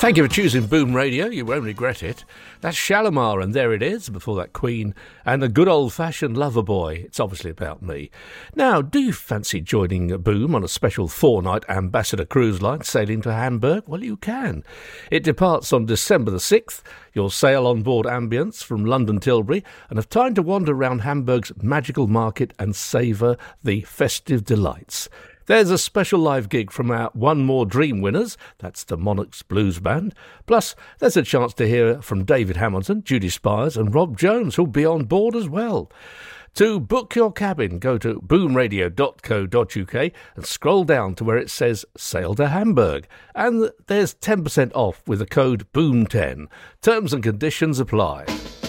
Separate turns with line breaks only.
Thank you for choosing Boom Radio. You won't regret it. That's Shalimar, and there it is. Before that, Queen and a good old-fashioned Loverboy. It's obviously about me. Now, do you fancy joining Boom on a special 4-night Ambassador cruise line sailing to Hamburg? Well, you can. It departs on December the 6th. You'll sail on board Ambience from London Tilbury and have time to wander around Hamburg's magical market and savour the festive delights. There's a special live gig from our One More Dream winners, that's the Monarchs Blues Band. Plus, there's a chance to hear from David Hamilton, Judy Spires and Rob Jones, who'll be on board as well. To book your cabin, go to boomradio.co.uk and scroll down to where it says Sail to Hamburg. And there's 10% off with the code BOOM10. Terms and conditions apply.